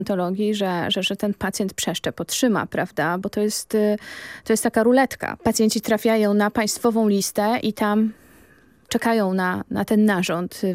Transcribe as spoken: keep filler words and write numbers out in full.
Odontologii, że, że, że ten pacjent przeszczep otrzyma, prawda? Bo to jest, y, to jest taka ruletka. Pacjenci trafiają na państwową listę i tam czekają na, na ten narząd.